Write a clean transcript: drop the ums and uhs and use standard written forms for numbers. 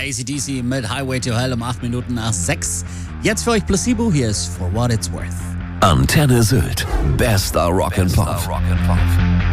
AC/DC mit Highway to Hell um 8 Minuten nach 6. Jetzt für euch Placebo, hier ist For What It's Worth. Antenne Sylt. Bester Rock'n'Pop.